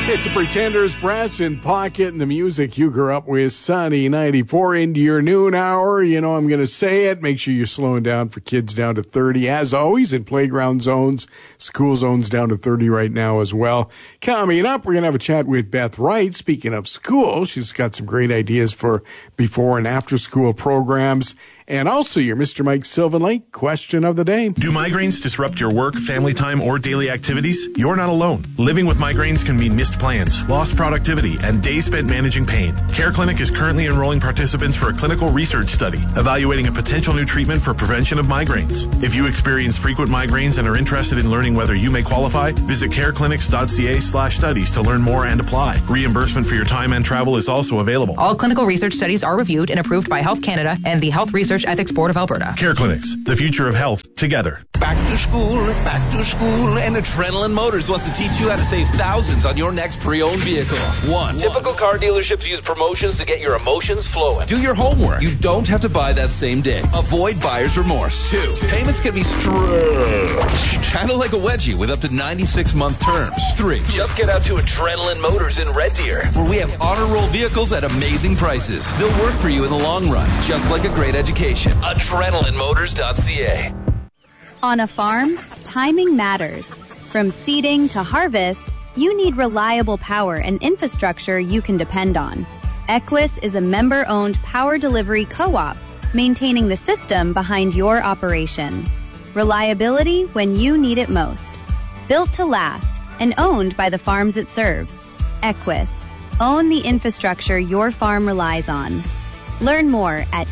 It's the Pretenders, Brass in Pocket, and the music you grew up with. Sunny 94 into your noon hour. You know I'm going to say it. Make sure you're slowing down for kids down to 30. As always, in playground zones, school zones down to 30 right now as well. Coming up, we're going to have a chat with Beth Wright. Speaking of school, she's got some great ideas for before and after school programs. And also your Mr. Mike Sylvan Lake question of the day. Do migraines disrupt your work, family time, or daily activities? You're not alone. Living with migraines can mean missed plans, lost productivity, and days spent managing pain. Care Clinic is currently enrolling participants for a clinical research study evaluating a potential new treatment for prevention of migraines. If you experience frequent migraines and are interested in learning whether you may qualify, visit careclinics.ca/studies to learn more and apply. Reimbursement for your time and travel is also available. All clinical research studies are reviewed and approved by Health Canada and the Health Research Ethics Board of Alberta. Care Clinics, the future of health, together. Back to school, and Adrenaline Motors wants to teach you how to save thousands on your next pre-owned vehicle. 1. Typical car dealerships use promotions to get your emotions flowing. Do your homework. You don't have to buy that same day. Avoid buyer's remorse. 2. Payments can be stretched, kind of like a wedgie with up to 96-month terms. 3. Just get out to Adrenaline Motors in Red Deer, where we have honor roll vehicles at amazing prices. They'll work for you in the long run, just like a great education. AdrenalineMotors.ca. On a farm, timing matters. From seeding to harvest, you need reliable power and infrastructure you can depend on. Equus is a member-owned power delivery co-op, maintaining the system behind your operation. Reliability when you need it most. Built to last and owned by the farms it serves. Equus. Own the infrastructure your farm relies on. Learn more at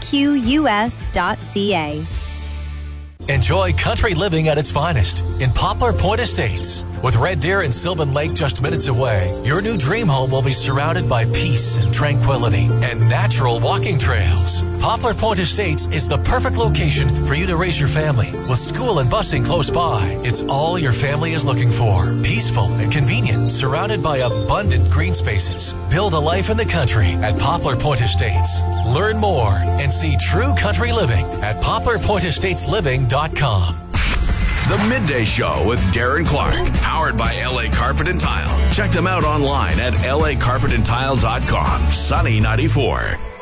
equs.ca. Enjoy country living at its finest in Poplar Point Estates. With Red Deer and Sylvan Lake just minutes away, your new dream home will be surrounded by peace and tranquility and natural walking trails. Poplar Point Estates is the perfect location for you to raise your family. With school and busing close by, it's all your family is looking for. Peaceful and convenient, surrounded by abundant green spaces. Build a life in the country at Poplar Point Estates. Learn more and see true country living at poplarpointestatesLiving.com. The Midday Show with Darren Clark, powered by LA Carpet and Tile. Check them out online at lacarpetandtile.com. Sunny 94.